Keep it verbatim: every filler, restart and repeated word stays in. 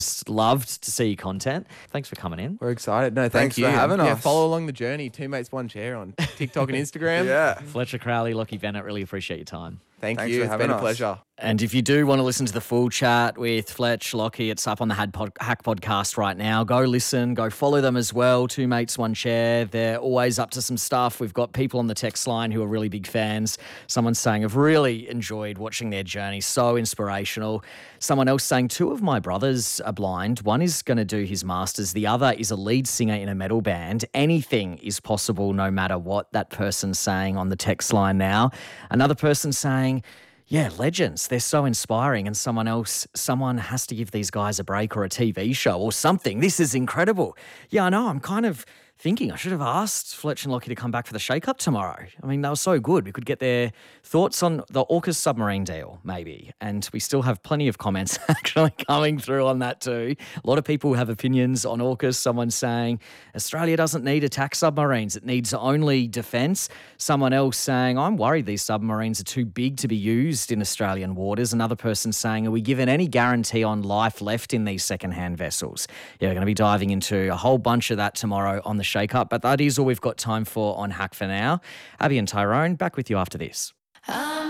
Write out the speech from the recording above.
Just loved to see your content. Thanks for coming in. We're excited. No, thank Thanks you for having yeah, us. Follow along the journey. Two Mates, One Chair on TikTok and Instagram. Yeah. Fletcher Crowley, Lockie Bennett, really appreciate your time. Thank Thanks you. for It's having been a us. pleasure. And if you do want to listen to the full chat with Fletch, Lockie, it's up on the Hack Pod- Hack podcast right now. Go listen, go follow them as well. Two Mates, One Chair. They're always up to some stuff. We've got people on the text line who are really big fans. Someone's saying, I've really enjoyed watching their journey. So inspirational. Someone else saying, two of my brothers are blind. One is going to do his master's. The other is a lead singer in a metal band. Anything is possible no matter what. That person's saying on the text line now. Another person saying, yeah, legends. They're so inspiring. And someone else, someone has to give these guys a break or a T V show or something. This is incredible. Yeah, I know. I'm kind of thinking I should have asked Fletch and Lockie to come back for the shake-up tomorrow. I mean, they were so good. We could get their thoughts on the AUKUS submarine deal, maybe. And we still have plenty of comments actually coming through on that too. A lot of people have opinions on AUKUS. Someone saying Australia doesn't need attack submarines. It needs only defence. Someone else saying, I'm worried these submarines are too big to be used in Australian waters. Another person saying, are we given any guarantee on life left in these second-hand vessels? Yeah, we're going to be diving into a whole bunch of that tomorrow on the Shake Up, but that is all we've got time for on Hack for now. Abby and Tyrone, back with you after this.